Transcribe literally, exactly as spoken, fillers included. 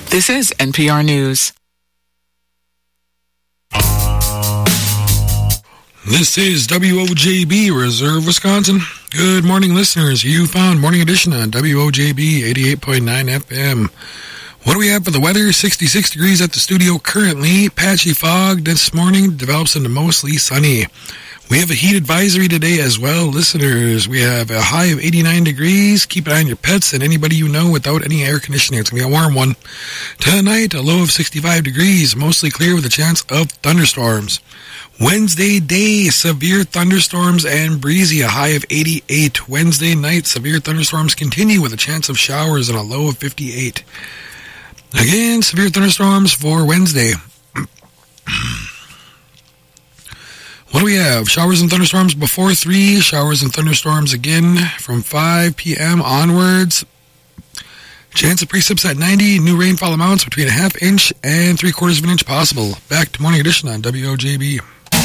This is N P R News. This is W O J B, Reserve, Wisconsin. Good morning, listeners. You found Morning Edition on W O J B eighty-eight point nine F M. What do we have for the weather? sixty-six degrees at the studio currently. Patchy fog this morning develops into mostly sunny. We have a heat advisory today as well, listeners. We have a high of eighty-nine degrees. Keep an eye on your pets and anybody you know without any air conditioning. It's going to be a warm one. Tonight, a low of sixty-five degrees, mostly clear with a chance of thunderstorms. Wednesday day, severe thunderstorms and breezy, a high of eighty-eight. Wednesday night, severe thunderstorms continue with a chance of showers and a low of fifty-eight. Again, severe thunderstorms for Wednesday. What do we have? Showers and thunderstorms before three. Showers and thunderstorms again from five p.m. onwards. Chance of precipits at ninety. New rainfall amounts between a half inch and three quarters of an inch possible. Back to Morning Edition on W O J B.